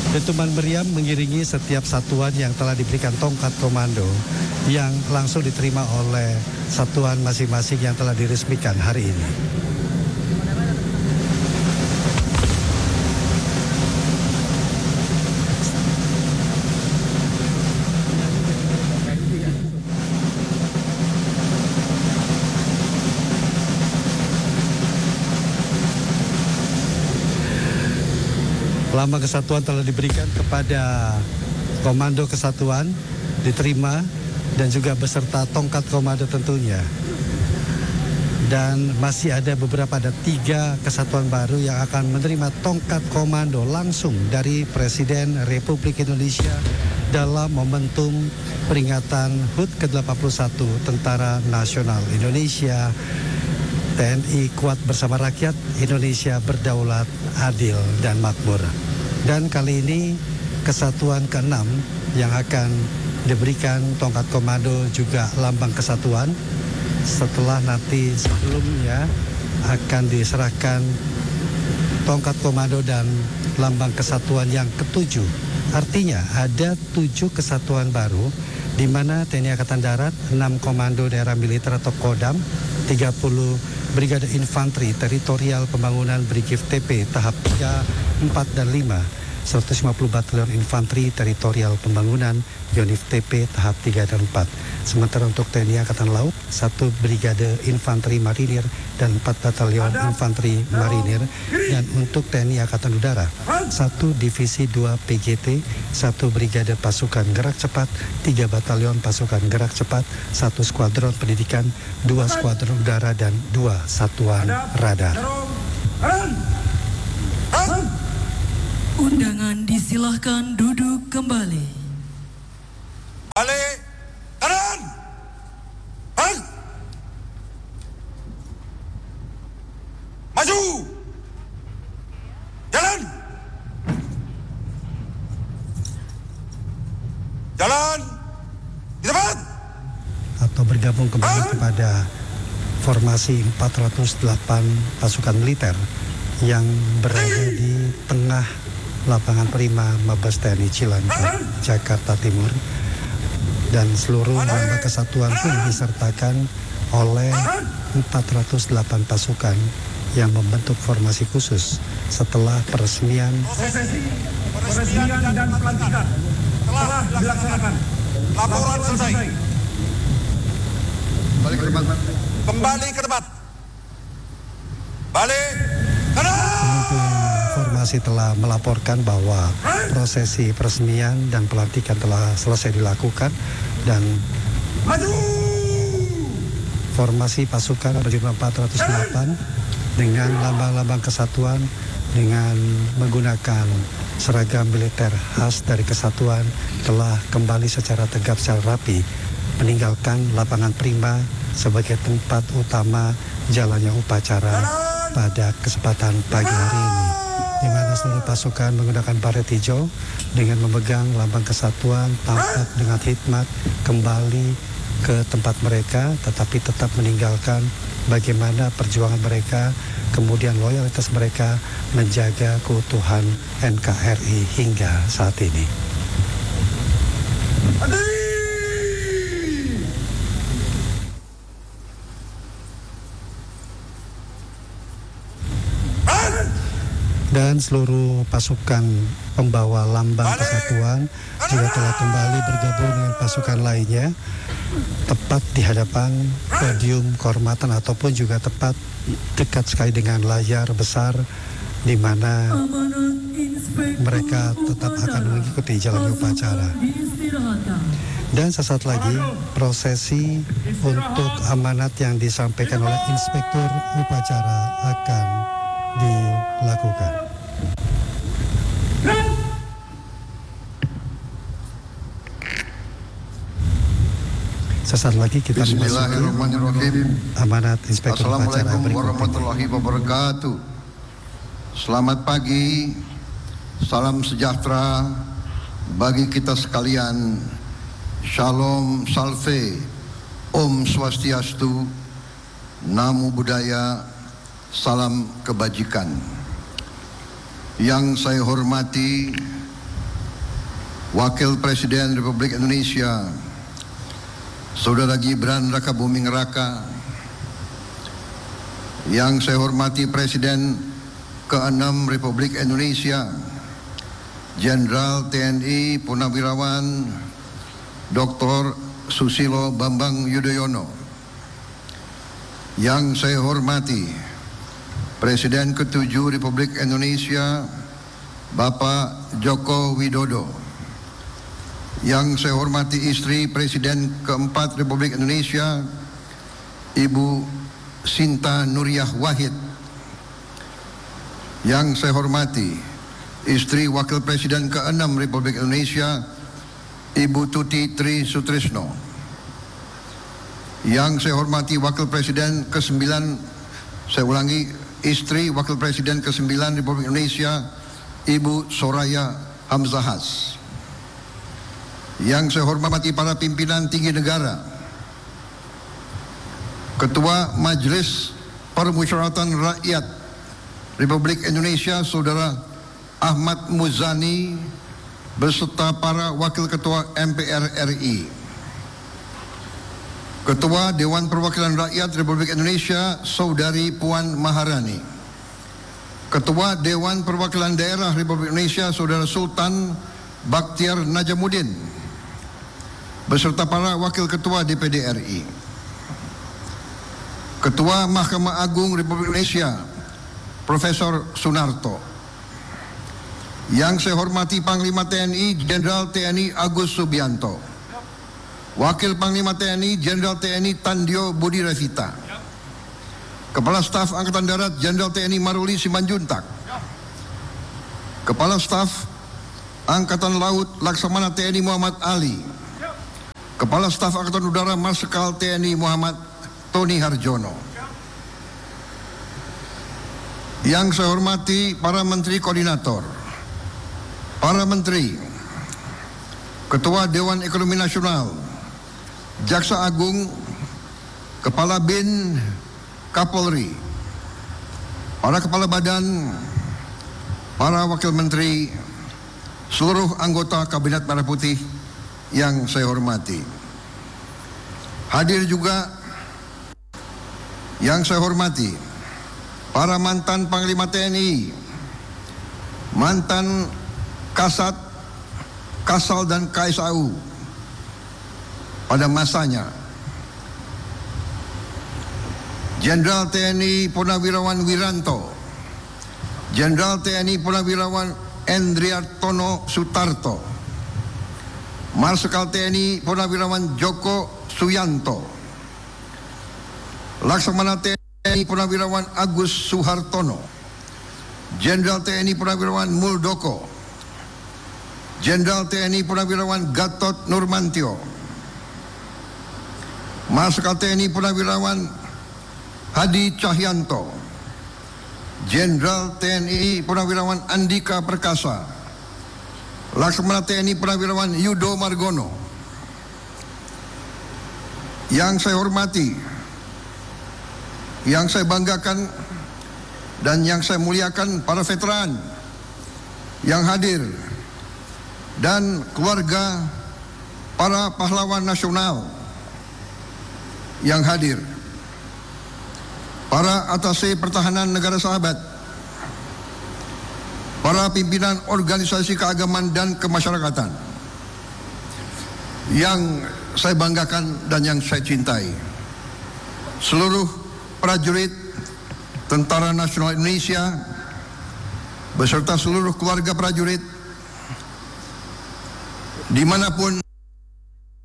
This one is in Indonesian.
Dentuman meriam mengiringi setiap satuan yang telah diberikan tongkat komando yang langsung diterima oleh satuan masing-masing yang telah diresmikan hari ini. Lambang kesatuan telah diberikan kepada komando kesatuan, diterima dan juga beserta tongkat komando tentunya. Dan masih ada ada 3 kesatuan baru yang akan menerima tongkat komando langsung dari Presiden Republik Indonesia dalam momentum peringatan HUT ke-81 Tentara Nasional Indonesia. TNI kuat bersama rakyat, Indonesia berdaulat, adil, dan makmur. Dan kali ini kesatuan ke-6 yang akan diberikan tongkat komando juga lambang kesatuan. Setelah nanti sebelumnya akan diserahkan tongkat komando dan lambang kesatuan yang ke-7. Artinya ada 7 kesatuan baru di mana TNI Angkatan Darat, 6 Komando Daerah Militer atau Kodam, 30 Brigade Infanteri Teritorial Pembangunan Brigif TP tahap 3, 4, dan 5, 150 Batalion Infanteri Teritorial Pembangunan Yonif TP tahap 3 dan 4. Sementara untuk TNI Angkatan Laut, 1 Brigade Infanteri Marinir dan 4 Batalion Infanteri Marinir. Dan untuk TNI Angkatan Udara, 1 Divisi 2 PGT, 1 Brigade Pasukan Gerak Cepat, 3 Batalion Pasukan Gerak Cepat, 1 Skuadron Pendidikan, 2 Skuadron Udara, dan 2 Satuan Radar. Undangan disilahkan duduk kembali. Balik, kanan, balik, maju, jalan, jalan, di tempat. Atau bergabung kembali kepada formasi 408 pasukan militer yang berada di tengah lapangan Prima Mabes TNI Cilandak, Jakarta Timur. Dan seluruh lambang kesatuan pun disertakan oleh 408 pasukan yang membentuk formasi khusus setelah peresmian dan pelantikan telah dilaksanakan. Laporan selesai. Balik ke tempat. Kembali ke tempat. Balik kanan. Formasi telah melaporkan bahwa prosesi peresmian dan pelantikan telah selesai dilakukan dan formasi pasukan berjumlah 408 dengan lambang-lambang kesatuan dengan menggunakan seragam militer khas dari kesatuan telah kembali secara tegap secara rapi meninggalkan lapangan Prima sebagai tempat utama jalannya upacara pada kesempatan pagi hari ini, di mana seluruh pasukan menggunakan baret hijau dengan memegang lambang kesatuan, tampak dengan hikmat kembali ke tempat mereka, tetapi tetap meninggalkan bagaimana perjuangan mereka, kemudian loyalitas mereka menjaga keutuhan NKRI hingga saat ini. Dan seluruh pasukan pembawa lambang kesatuan juga telah kembali bergabung dengan pasukan lainnya tepat di hadapan podium kehormatan ataupun juga tepat dekat sekali dengan layar besar di mana mereka tetap akan mengikuti jalannya upacara. Dan sesaat lagi prosesi untuk amanat yang disampaikan oleh Inspektur Upacara akan dilakukan. Sesaat lagi kita memasuki amanat Inspektur Upacara Assalamualaikum berikut. warahmatullahi wabarakatuh. Selamat pagi, salam sejahtera bagi kita sekalian. Shalom, salve, Om Swastiastu, Namo Buddhaya, salam kebajikan. Yang saya hormati Wakil Presiden Republik Indonesia Saudara Gibran Rakabuming Raka, yang saya hormati Presiden ke-6 Republik Indonesia Jenderal TNI Purnawirawan Dr. Susilo Bambang Yudhoyono, yang saya hormati Presiden ke-7 Republik Indonesia Bapak Joko Widodo, yang saya hormati istri Presiden ke-4 Republik Indonesia Ibu Sinta Nuriyah Wahid, yang saya hormati istri Wakil Presiden ke-6 Republik Indonesia Ibu Tuti Tri Sutrisno, yang saya hormati Wakil Presiden ke-9, saya ulangi, istri Wakil Presiden ke-9 Republik Indonesia Ibu Soraya Hamzahas, yang saya hormati para pimpinan tinggi negara, Ketua Majelis Permusyawaratan Rakyat Republik Indonesia Saudara Ahmad Muzani beserta para Wakil Ketua MPR RI, Ketua Dewan Perwakilan Rakyat Republik Indonesia Saudari Puan Maharani, Ketua Dewan Perwakilan Daerah Republik Indonesia Saudara Sultan Bakhtiar Najamuddin beserta para Wakil Ketua DPD RI, Ketua Mahkamah Agung Republik Indonesia Profesor Sunarto, yang saya hormati Panglima TNI Jenderal TNI Agus Subianto, Wakil Panglima TNI Jenderal TNI Tandio Budi Revita, Kepala Staf Angkatan Darat Jenderal TNI Maruli Simanjuntak, Kepala Staf Angkatan Laut Laksamana TNI Muhammad Ali, Kepala Staf Angkatan Udara Marsikal TNI Muhammad Tony Harjono, yang saya hormati para Menteri Koordinator, para Menteri, Ketua Dewan Ekonomi Nasional, Jaksa Agung, Kepala BIN, Kapolri, para Kepala Badan, para Wakil Menteri, seluruh anggota Kabinet Merah Putih yang saya hormati. Hadir juga yang saya hormati para mantan Panglima TNI, mantan Kasat, Kasal dan KSAU pada masanya, Jenderal TNI Purnawirawan Wiranto, Jenderal TNI Purnawirawan Endriartono Sutarto, Marsikal TNI Purnawirawan Joko Suyanto, Laksamana TNI Purnawirawan Agus Suhartono, Jenderal TNI Purnawirawan Muldoko, Jenderal TNI Purnawirawan Gatot Nurmantio, Marsikal TNI Purnawirawan Hadi Cahyanto, Jenderal TNI Purnawirawan Andika Perkasa, Laksamana TNI Purnawirawan Yudo Margono, yang saya hormati, yang saya banggakan dan yang saya muliakan para veteran yang hadir dan keluarga para pahlawan nasional yang hadir, para atase pertahanan negara sahabat, para pimpinan organisasi keagamaan dan kemasyarakatan yang saya banggakan dan yang saya cintai, seluruh prajurit Tentara Nasional Indonesia beserta seluruh keluarga prajurit dimanapun